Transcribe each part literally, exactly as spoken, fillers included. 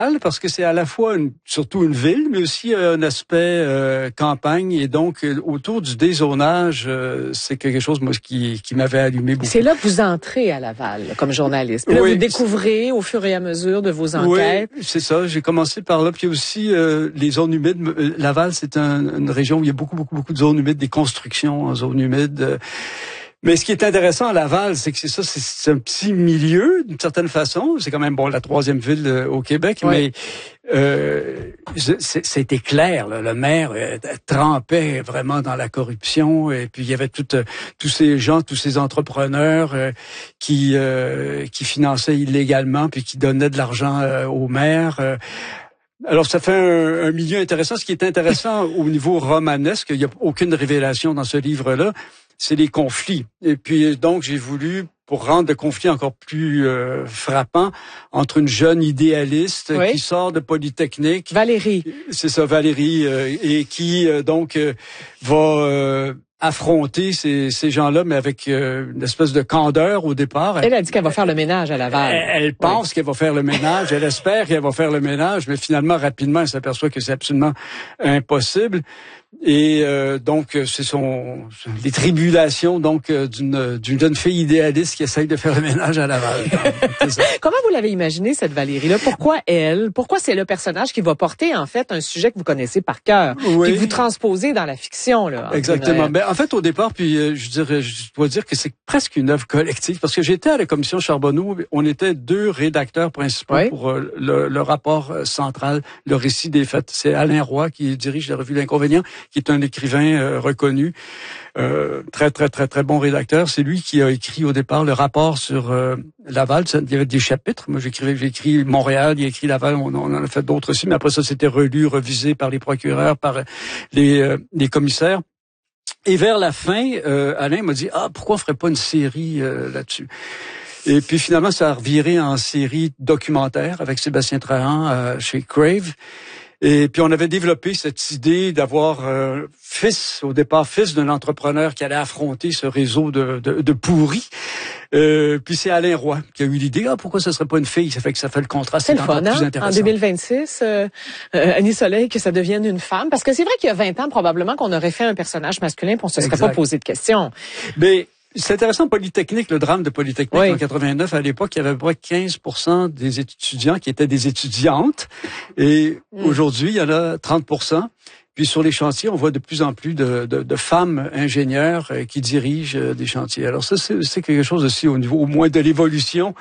parce que c'est à la fois une, surtout une ville, mais aussi un aspect euh, campagne. Et donc, euh, autour du dézonage, euh, c'est quelque chose moi qui, qui m'avait allumé beaucoup. C'est là que vous entrez à Laval comme journaliste. Puis là, oui, vous découvrez au fur et à mesure de vos enquêtes. Oui, c'est ça. J'ai commencé par là. Puis aussi, euh, les zones humides. Laval, c'est un, une région où il y a beaucoup, beaucoup, beaucoup de zones humides, des constructions en zones humides. Euh, Mais ce qui est intéressant à Laval, c'est que c'est ça, c'est, c'est un petit milieu d'une certaine façon. C'est quand même bon la troisième ville euh, au Québec, ouais. mais euh, c'est, c'était clair. Là, le maire euh, trempait vraiment dans la corruption, et puis il y avait tout, euh, tous ces gens, tous ces entrepreneurs euh, qui euh, qui finançaient illégalement puis qui donnaient de l'argent euh, au maire. Euh, Alors, ça fait un, un milieu intéressant. Ce qui est intéressant au niveau romanesque, il n'y a aucune révélation dans ce livre-là, c'est les conflits. Et puis, donc, j'ai voulu, pour rendre le conflit encore plus euh, frappant, entre une jeune idéaliste oui. qui sort de Polytechnique. Valérie. C'est ça, Valérie, euh, et qui, euh, donc, euh, va... Euh, affronter ces, ces gens-là, mais avec euh, une espèce de candeur au départ. Elle a dit qu'elle va faire le ménage à Laval. Elle, elle pense oui. qu'elle va faire le ménage, elle espère qu'elle va faire le ménage, mais finalement, rapidement, elle s'aperçoit que c'est absolument impossible. Et euh, donc, c'est son les tribulations donc d'une d'une jeune fille idéaliste qui essaye de faire le ménage à Laval. Comment vous l'avez imaginé, cette Valérie-là? Pourquoi elle? Pourquoi c'est le personnage qui va porter, en fait, un sujet que vous connaissez par cœur, oui. que vous transposez dans la fiction, là? Exactement. Ben, en fait, au départ, puis euh, je dirais, je dois dire que c'est presque une œuvre collective, parce que j'étais à la commission Charbonneau, on était deux rédacteurs principaux oui. pour euh, le, le rapport central, le récit des faits. C'est Alain Roy qui dirige la revue L'Inconvénient, qui est un écrivain euh, reconnu, euh, très, très, très, très bon rédacteur. C'est lui qui a écrit au départ le rapport sur euh, Laval. Il y avait des chapitres. Moi, j'écrivais, j'ai écrit Montréal, il a écrit Laval, on, on en a fait d'autres aussi, mais après ça, c'était relu, revisé par les procureurs, par les, euh, les commissaires. Et vers la fin, euh, Alain m'a dit « Ah, pourquoi on ferait pas une série euh, là-dessus ?» Et puis finalement, ça a reviré en série documentaire avec Sébastien Trahan euh, chez Crave. Et puis on avait développé cette idée d'avoir euh, fils, au départ fils d'un entrepreneur qui allait affronter ce réseau de, de, de pourris. Euh, puis c'est Alain Roy qui a eu l'idée, ah pourquoi ce serait pas une fille, ça fait que ça fait le contraste. C'est le fun, hein? En deux mille vingt-six, euh, euh, Annie Soleil, que ça devienne une femme, parce que c'est vrai qu'il y a vingt ans probablement qu'on aurait fait un personnage masculin, puis on se serait exact. Pas posé de questions. Mais c'est intéressant, Polytechnique, le drame de Polytechnique oui. en quatre-vingt-neuf, à l'époque, il y avait à peu près quinze pour cent des étudiants qui étaient des étudiantes, et mm. aujourd'hui, il y en a trente pour cent. Puis sur les chantiers, on voit de plus en plus de, de, de femmes ingénieurs euh, qui dirigent euh, des chantiers. Alors ça, c'est, c'est quelque chose aussi au niveau, au moins de l'évolution,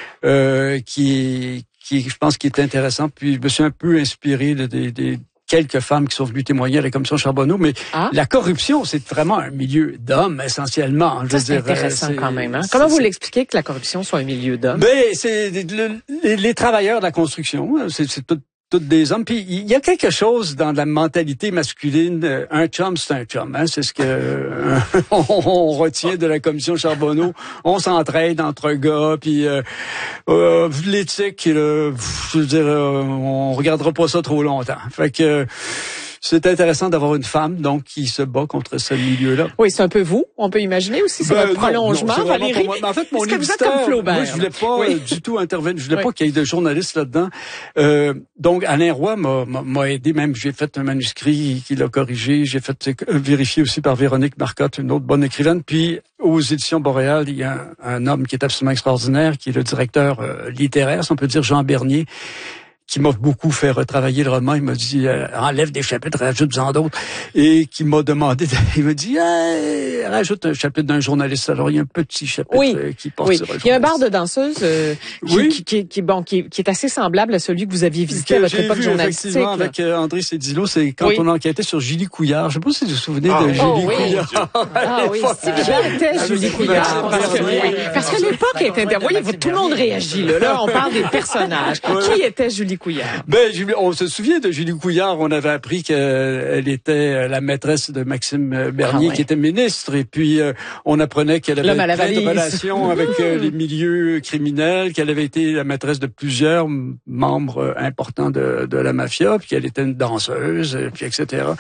euh, qui, qui, je pense, qui est intéressant. Puis je me suis un peu inspiré de, de, de quelques femmes qui sont venues témoigner à la commission Charbonneau, mais ah. la corruption, c'est vraiment un milieu d'hommes essentiellement. Ça, c'est dire, intéressant c'est, quand même. Hein? Comment vous l'expliquez que la corruption soit un milieu d'hommes? Ben, c'est le, les, les travailleurs de la construction. C'est, c'est tout. Toutes des hommes. Puis il y a quelque chose dans la mentalité masculine. Un chum, c'est un chum. Hein? C'est ce que euh, on retient de la commission Charbonneau. On s'entraide entre gars. Puis euh, euh, l'éthique, là, je veux dire, euh, on regardera pas ça trop longtemps. Fait que c'est intéressant d'avoir une femme donc qui se bat contre ce milieu-là. Oui, c'est un peu vous. On peut imaginer aussi, c'est ben, votre prolongement, non, Valérie. Moi. Mais en fait, mon éditeur, moi, je voulais pas oui. du tout intervenir. Je voulais oui. pas qu'il y ait de journalistes là-dedans. Euh, donc, Alain Roy m'a, m'a aidé. Même, j'ai fait un manuscrit qu'il a corrigé. J'ai fait vérifier aussi par Véronique Marcotte, une autre bonne écrivaine. Puis, aux éditions Boréal, il y a un, un homme qui est absolument extraordinaire, qui est le directeur euh, littéraire, si on peut dire, Jean Bernier, qui m'a beaucoup fait retravailler le roman. Il m'a dit, euh, enlève des chapitres, rajoute-en d'autres. Et qui m'a demandé, il m'a dit, hey, rajoute un chapitre d'un journaliste. Alors, il y a un petit chapitre oui. euh, qui porte oui. sur un Il y a un bar de danseuse euh, qui, oui. qui, qui, qui, bon, qui, qui est assez semblable à celui que vous aviez visité à votre époque vu, journalistique. Effectivement, avec euh, André Cédillo, c'est quand oui. on enquêtait sur Julie Couillard. Je ne sais pas si vous vous souvenez ah, de Julie oh, oui. Couillard. Ah oui, c'est qui était Julie Couillard. Parce que, oui. parce que l'époque était... Vous voyez, tout le monde réagit. Là, là on parle des personnages. Qui était Julie Couillard? Ben, on se souvient de Julie Couillard, on avait appris qu'elle était la maîtresse de Maxime Bernier, ah ouais. qui était ministre, et puis euh, on apprenait qu'elle avait plein de relations avec euh, les milieux criminels, qu'elle avait été la maîtresse de plusieurs membres importants de, de la mafia, puis qu'elle était une danseuse, puis et cetera.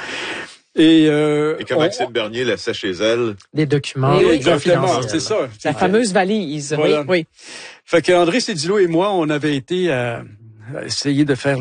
Et, euh, et que Maxime on... Bernier laissait chez elle des documents. Oui, exactement, c'est ça. La fameuse valise. Voilà. Oui, oui. Fait que André Cédillo et moi, on avait été à essayer de faire